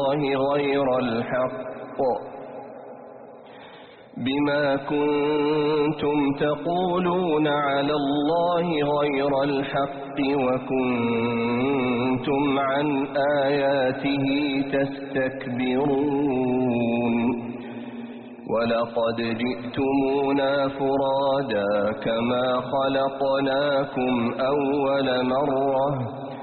الله غير الحق بما كنتم تقولون على الله غير الحق وكنتم عن آياته تستكبرون ولقد جئتمونا فرادا كما خلقناكم أول مرة